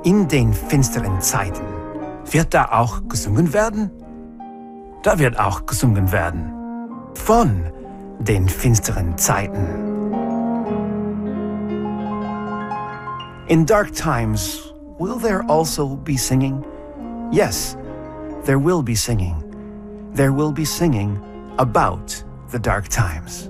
In den finsteren Zeiten. Wird da auch gesungen werden? Da wird auch gesungen werden. Von den finsteren Zeiten. In dark times, will there also be singing? Yes, there will be singing. There will be singing about the dark times.